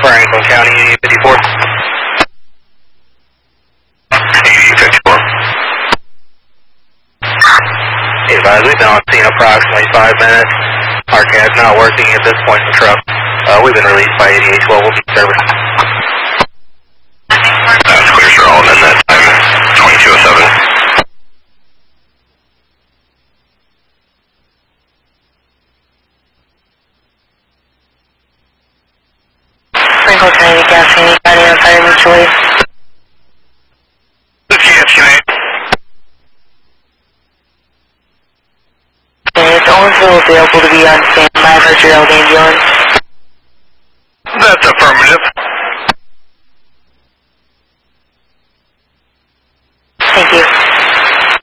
Franklin County, 54. 54. Advise, we've been on scene approximately 5 minutes. Our CAD's not working at this point in the truck. We've been released by 8812. We'll be service. That's clear, sir. I'll amend that time. 2207. Franklin County, Gaffney County, on fire mutually. The GSUA. Okay, it's only available to be on standby for Gerald ambulance.